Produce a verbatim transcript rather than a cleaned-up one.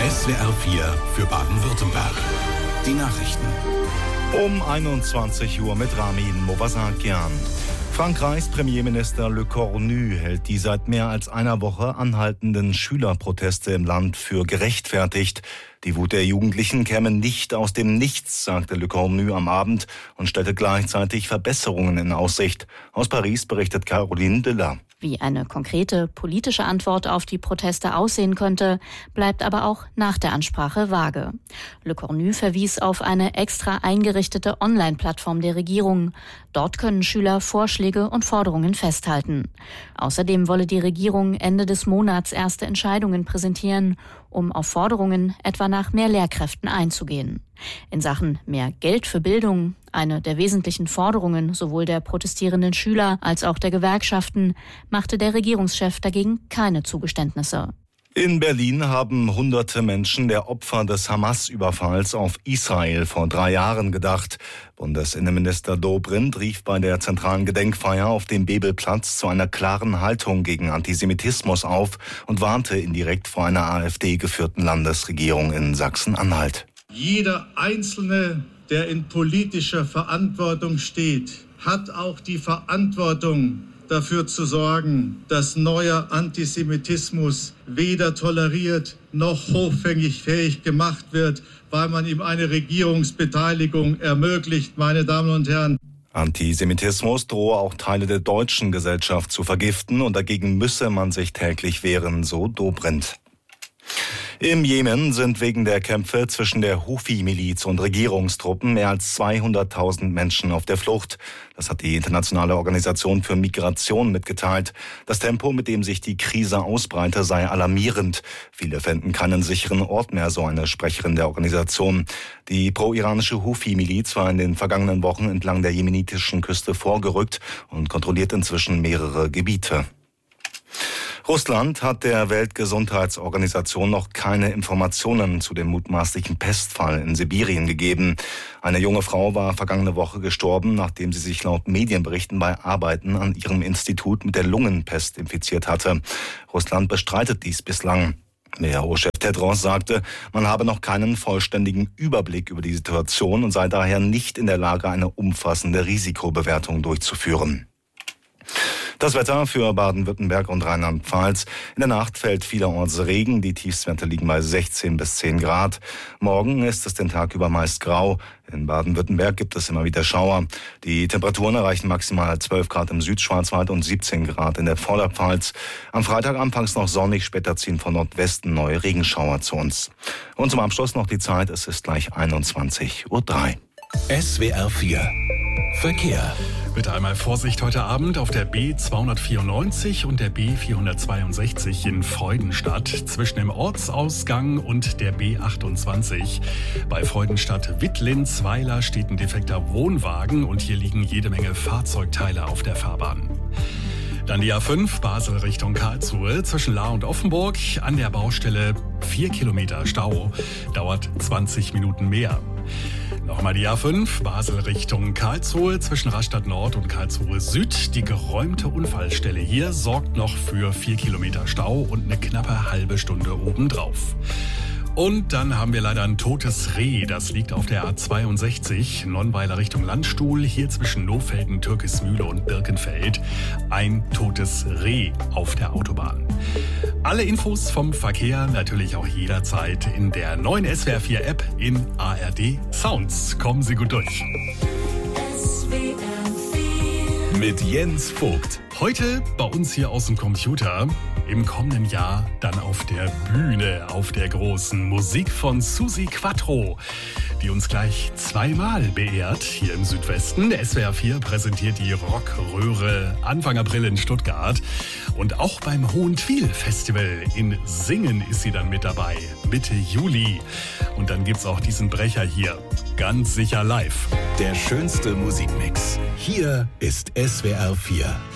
S W R vier für Baden-Württemberg. Die Nachrichten. Um einundzwanzig Uhr mit Ramin Movasakian. Frankreichs Premierminister Le Cornu hält die seit mehr als einer Woche anhaltenden Schülerproteste im Land für gerechtfertigt. Die Wut der Jugendlichen käme nicht aus dem Nichts, sagte Le Cornu am Abend und stellte gleichzeitig Verbesserungen in Aussicht. Aus Paris berichtet Caroline Diller. Wie eine konkrete politische Antwort auf die Proteste aussehen könnte, bleibt aber auch nach der Ansprache vage. Le Cornu verwies auf eine extra eingerichtete Online-Plattform der Regierung. Dort können Schüler Vorschläge und Forderungen festhalten. Außerdem wolle die Regierung Ende des Monats erste Entscheidungen präsentieren, um auf Forderungen etwa nach mehr Lehrkräften einzugehen. In Sachen mehr Geld für Bildung, eine der wesentlichen Forderungen sowohl der protestierenden Schüler als auch der Gewerkschaften, machte der Regierungschef dagegen keine Zugeständnisse. In Berlin haben hunderte Menschen der Opfer des Hamas-Überfalls auf Israel vor drei Jahren gedacht. Bundesinnenminister Dobrindt rief bei der zentralen Gedenkfeier auf dem Bebelplatz zu einer klaren Haltung gegen Antisemitismus auf und warnte indirekt vor einer AfD-geführten Landesregierung in Sachsen-Anhalt. Jeder Einzelne, der in politischer Verantwortung steht, hat auch die Verantwortung, dafür zu sorgen, dass neuer Antisemitismus weder toleriert noch hoffängig fähig gemacht wird, weil man ihm eine Regierungsbeteiligung ermöglicht, meine Damen und Herren. Antisemitismus drohe auch Teile der deutschen Gesellschaft zu vergiften und dagegen müsse man sich täglich wehren, so Dobrindt. Im Jemen sind wegen der Kämpfe zwischen der Houthi-Miliz und Regierungstruppen mehr als zweihunderttausend Menschen auf der Flucht. Das hat die Internationale Organisation für Migration mitgeteilt. Das Tempo, mit dem sich die Krise ausbreite, sei alarmierend. Viele fänden keinen sicheren Ort mehr, so eine Sprecherin der Organisation. Die pro-iranische Houthi-Miliz war in den vergangenen Wochen entlang der jemenitischen Küste vorgerückt und kontrolliert inzwischen mehrere Gebiete. Russland hat der Weltgesundheitsorganisation noch keine Informationen zu dem mutmaßlichen Pestfall in Sibirien gegeben. Eine junge Frau war vergangene Woche gestorben, nachdem sie sich laut Medienberichten bei Arbeiten an ihrem Institut mit der Lungenpest infiziert hatte. Russland bestreitet dies bislang. W H O-Chef Tedros sagte, man habe noch keinen vollständigen Überblick über die Situation und sei daher nicht in der Lage, eine umfassende Risikobewertung durchzuführen. Das Wetter für Baden-Württemberg und Rheinland-Pfalz. In der Nacht fällt vielerorts Regen. Die Tiefstwerte liegen bei sechzehn bis zehn Grad. Morgen ist es den Tag über meist grau. In Baden-Württemberg gibt es immer wieder Schauer. Die Temperaturen erreichen maximal zwölf Grad im Südschwarzwald und siebzehn Grad in der Vorderpfalz. Am Freitag anfangs noch sonnig, später ziehen von Nordwesten neue Regenschauer zu uns. Und zum Abschluss noch die Zeit. Es ist gleich einundzwanzig Uhr drei. S W R vier Verkehr. Bitte einmal Vorsicht heute Abend auf der B zweihundertvierundneunzig und der B vierhundertzweiundsechzig in Freudenstadt zwischen dem Ortsausgang und der B achtundzwanzig. Bei Freudenstadt Wittlinsweiler steht ein defekter Wohnwagen und hier liegen jede Menge Fahrzeugteile auf der Fahrbahn. Dann die A fünf, Basel Richtung Karlsruhe, zwischen Lahr und Offenburg. An der Baustelle vier Kilometer Stau, dauert zwanzig Minuten mehr. Nochmal die A fünf, Basel Richtung Karlsruhe, zwischen Rastatt Nord und Karlsruhe Süd. Die geräumte Unfallstelle hier sorgt noch für vier Kilometer Stau und eine knappe halbe Stunde obendrauf. Und dann haben wir leider ein totes Reh. Das liegt auf der A zweiundsechzig, Nonnweiler Richtung Landstuhl, hier zwischen Nohfelden, Türkismühle und Birkenfeld. Ein totes Reh auf der Autobahn. Alle Infos vom Verkehr natürlich auch jederzeit in der neuen S W R vier App in A R D Sounds. Kommen Sie gut durch. Mit Jens Vogt. Heute bei uns hier aus dem Computer. Im kommenden Jahr dann auf der Bühne, auf der großen Musik von Susi Quattro, die uns gleich zweimal beehrt hier im Südwesten. Der S W R vier präsentiert die Rockröhre Anfang April in Stuttgart. Und auch beim Hohentwiel-Festival in Singen ist sie dann mit dabei, Mitte Juli. Und dann gibt's auch diesen Brecher hier, ganz sicher live. Der schönste Musikmix. Hier ist S W R vier.